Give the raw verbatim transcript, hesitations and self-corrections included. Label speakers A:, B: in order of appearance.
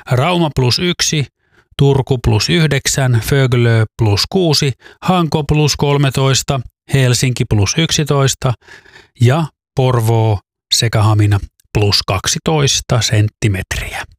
A: Rauma plus yksi, Turku plus yhdeksän, Föglö plus kuusi, Hanko plus kolmetoista, Helsinki plus yksitoista ja Porvoo sekä Hamina plus kaksitoista senttimetriä.